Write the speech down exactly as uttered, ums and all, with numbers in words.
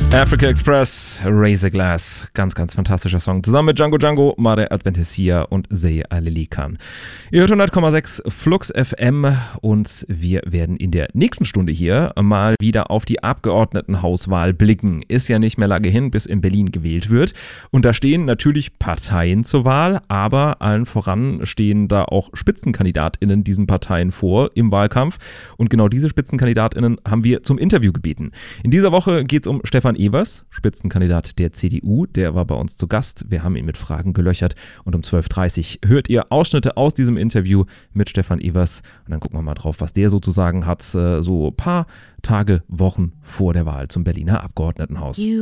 Africa Express, Razor Glass, ganz, ganz fantastischer Song. Zusammen mit Django Django, Mare Adventisia und Seye Alelikan. Ihr hört hundert Komma sechs Flux F M und wir werden in der nächsten Stunde hier mal wieder auf die Abgeordnetenhauswahl blicken. Ist ja nicht mehr lange hin, bis in Berlin gewählt wird. Und da stehen natürlich Parteien zur Wahl, aber allen voran stehen da auch SpitzenkandidatInnen diesen Parteien vor im Wahlkampf. Und genau diese SpitzenkandidatInnen haben wir zum Interview gebeten. In dieser Woche geht es um Stefan Evers, Spitzenkandidat der C D U, der war bei uns zu Gast. Wir haben ihn mit Fragen gelöchert und um zwölf Uhr dreißig hört ihr Ausschnitte aus diesem Interview mit Stefan Evers und dann gucken wir mal drauf, was der sozusagen hat, so ein paar Tage, Wochen vor der Wahl zum Berliner Abgeordnetenhaus.